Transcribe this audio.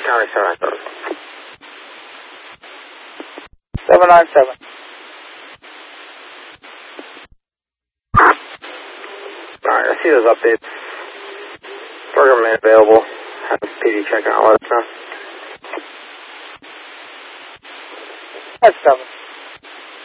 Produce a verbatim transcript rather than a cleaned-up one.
County seven nine seven. seven nine seven. Alright, I see those updates. Program remain available. Have the P D check out. Let us know. That's seven.